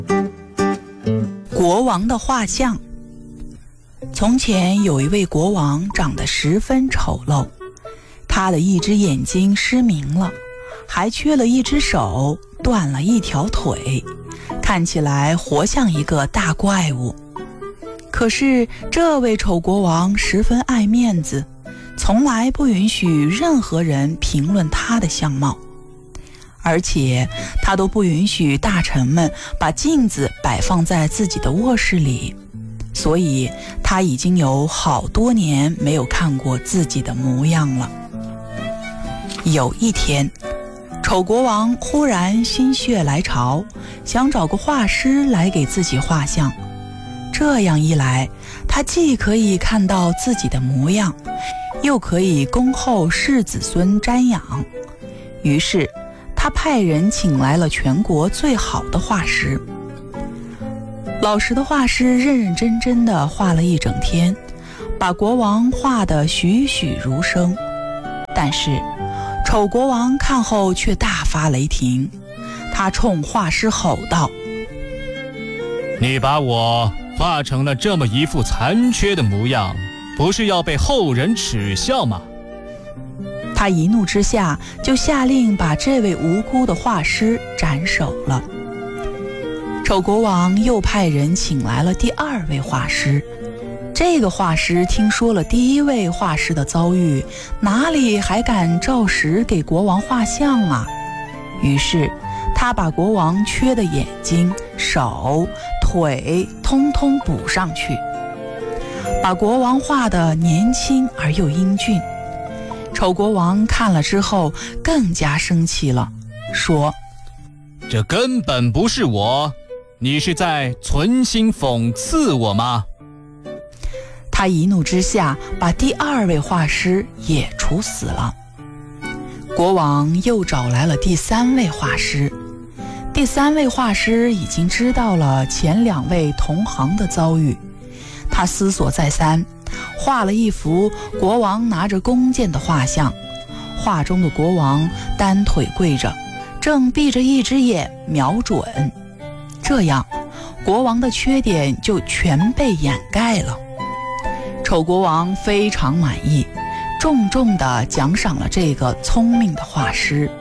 国王的画像。从前有一位国王，长得十分丑陋，他的一只眼睛失明了，还缺了一只手，断了一条腿，看起来活像一个大怪物。可是这位丑国王十分爱面子，从来不允许任何人评论他的相貌，而且他都不允许大臣们把镜子摆放在自己的卧室里，所以他已经有好多年没有看过自己的模样了。有一天，丑国王忽然心血来潮，想找个画师来给自己画像。这样一来，他既可以看到自己的模样，又可以恭候世子孙瞻仰。于是他派人请来了全国最好的画师。老实的画师认认真真地画了一整天，把国王画得栩栩如生。但是丑国王看后却大发雷霆，他冲画师吼道：“ 你把我画成了这么一副残缺的模样，不是要被后人耻笑吗？” 他一怒之下就下令把这位无辜的画师斩首了。丑国王又派人请来了第二位画师。这个画师听说了第一位画师的遭遇，哪里还敢照实给国王画像啊？于是他把国王缺的眼睛、手、腿通通补上去，把国王画得年轻而又英俊。丑国王看了之后更加生气了，说：“ 这根本不是我，你是在存心讽刺我吗？” 他一怒之下把第二位画师也处死了。国王又找来了第三位画师。第三位画师已经知道了前两位同行的遭遇，他思索再三，画了一幅国王拿着弓箭的画像。画中的国王单腿跪着，正闭着一只眼瞄准，这样国王的缺点就全被掩盖了。丑国王非常满意，重重地奖赏了这个聪明的画师。